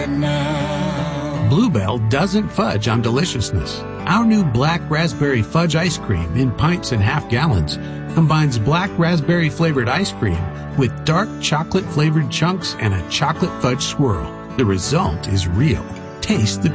Bluebell doesn't fudge on deliciousness. Our new black raspberry fudge ice cream in pints and half gallons combines black raspberry flavored ice cream with dark chocolate flavored chunks and a chocolate fudge swirl. The result is real. Taste the